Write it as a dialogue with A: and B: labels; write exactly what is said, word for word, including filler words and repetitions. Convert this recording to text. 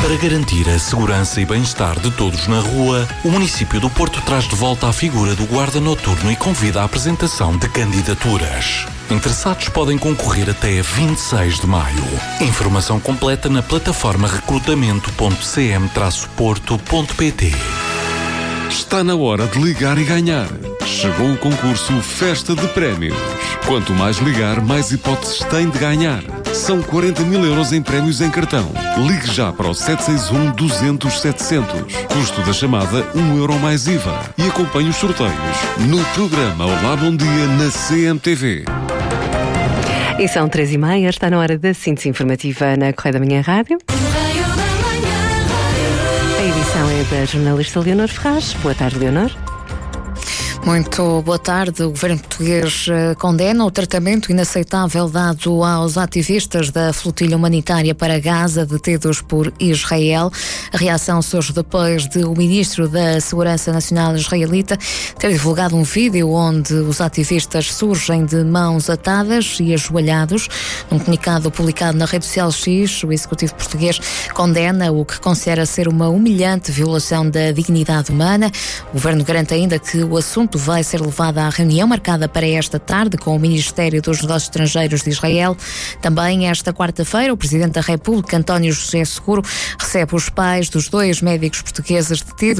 A: Para garantir a segurança e bem-estar de todos na rua, o município do Porto traz de volta a figura do guarda noturno e convida à apresentação de candidaturas. Interessados podem concorrer até vinte e seis de maio. Informação completa na plataforma recrutamento ponto c m traço porto ponto p t.
B: Está na hora de ligar e ganhar. Chegou o concurso Festa de Prémios. Quanto mais ligar, mais hipóteses tem de ganhar. São quarenta mil euros em prémios em cartão. Ligue já para o sete seis um, duzentos, setecentos. Custo da chamada um euro mais I V A. E acompanhe os sorteios no programa Olá Bom Dia na C M T V.
C: E são três e meia, está na hora da síntese informativa na Correio da Manhã Rádio. A edição é da jornalista Leonor Ferraz. Boa tarde, Leonor.
D: Muito boa tarde. O governo português condena o tratamento inaceitável dado aos ativistas da flotilha humanitária para Gaza detidos por Israel. A reação surge depois de o ministro da Segurança Nacional israelita ter divulgado um vídeo onde os ativistas surgem de mãos atadas e ajoelhados. Num comunicado publicado na rede social X, o executivo português condena o que considera ser uma humilhante violação da dignidade humana. O governo garante ainda que o assunto vai ser levado à reunião marcada para esta tarde com o Ministério dos Negócios Estrangeiros de Israel. Também esta quarta-feira, o Presidente da República, António José Seguro, recebe os pais dos dois médicos portugueses detidos